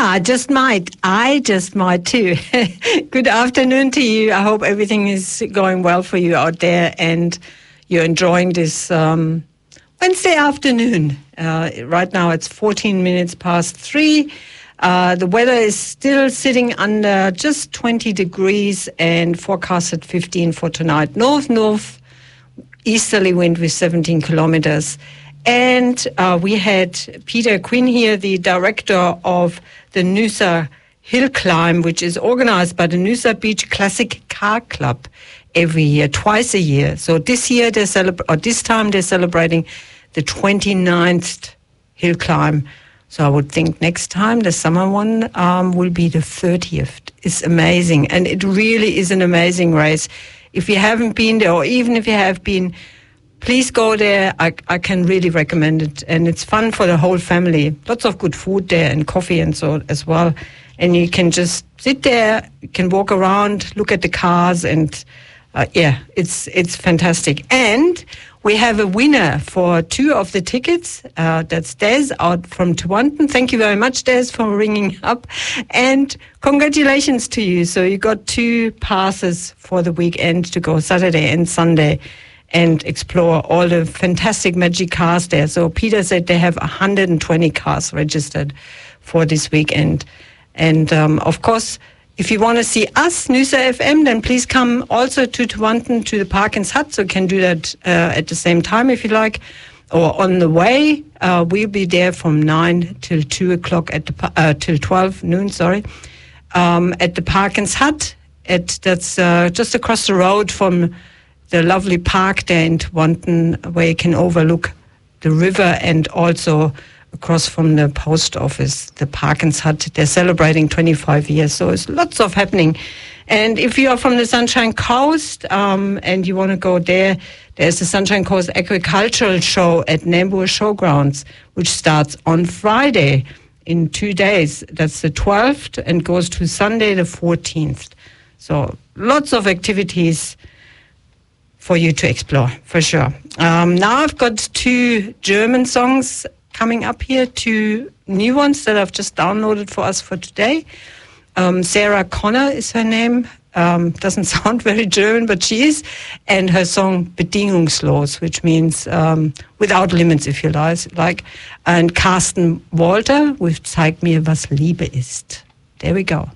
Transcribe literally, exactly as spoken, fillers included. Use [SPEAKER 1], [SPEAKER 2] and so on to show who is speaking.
[SPEAKER 1] I just might. I just might too. Good afternoon to you. I hope everything is going well for you out there and you're enjoying this um, Wednesday afternoon. Uh, right now it's fourteen minutes past three. Uh, the weather is still sitting under just twenty degrees and forecasted fifteen for tonight. North-north easterly wind with seventeen kilometers. And uh, we had Peter Quinn here, the director of the Noosa Hill Climb, which is organized by the Noosa Beach Classic Car Club every year, twice a year. So this year, they're celebra- or this time, they're celebrating the twenty-ninth hill climb. So I would think next time, the summer one um, will be the thirtieth. It's amazing. And it really is an amazing race. If you haven't been there, or even if you have been, please go there. I, I can really recommend it. And it's fun for the whole family. Lots of good food there and coffee and so as well. And you can just sit there, you can walk around, look at the cars, and uh, yeah, it's it's fantastic. And we have a winner for two of the tickets. Uh, that's Des out from Tewantin. Thank you very much, Des, for ringing up. And congratulations to you. So you got two passes for the weekend to go Saturday and Sunday and explore all the fantastic magic cars there. So Peter said they have one hundred twenty cars registered for this weekend. And, um, of course, if you want to see us, Noosa F M, then please come also to Tewantin to the Parkins Hut. So you can do that uh, at the same time if you like. Or on the way, uh, we'll be there from nine till two o'clock, at the uh, till twelve noon, sorry, um, at the Parkins Hut. At, that's uh, just across the road from the lovely park there in Tewantin, where you can overlook the river, and also across from the post office, the Parkins Hut. They're celebrating twenty-five years, so it's lots of happening. And if you are from the Sunshine Coast um, and you want to go there, there's the Sunshine Coast Agricultural Show at Nambour Showgrounds, which starts on Friday in two days. That's the twelfth and goes to Sunday the fourteenth. So lots of activities for you to explore, for sure. Um, now I've got two German songs coming up here, two new ones that I've just downloaded for us for today. Um, Sarah Connor is her name. Um, doesn't sound very German, but she is. And her song Bedingungslos, which means um, without limits, if you like. And Carsten Walter with Zeig mir, was Liebe ist. There we go.